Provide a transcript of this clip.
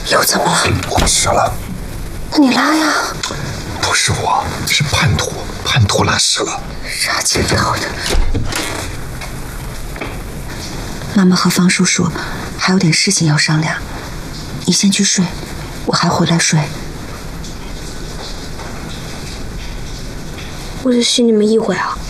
又怎么了？ 我湿了。 那你拉呀。 不是我，是叛徒，叛徒拉屎了。 杀鸡头的。妈妈和方叔叔还有点事情要商量，你先去睡，我还回来睡。 我就许你们一回啊。